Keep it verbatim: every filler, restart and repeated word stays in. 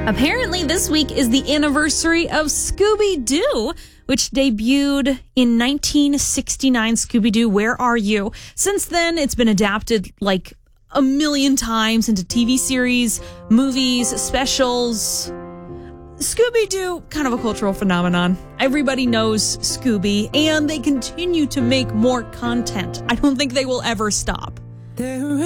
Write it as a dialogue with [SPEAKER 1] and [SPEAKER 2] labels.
[SPEAKER 1] Apparently, this week is the anniversary of Scooby-Doo, which debuted in nineteen sixty-nine. Scooby-Doo, Where Are You? Since then, it's been adapted like a million times into T V series, movies, specials. Scooby-Doo, kind of a cultural phenomenon. Everybody knows Scooby, and they continue to make more content. I don't think they will ever stop.
[SPEAKER 2] There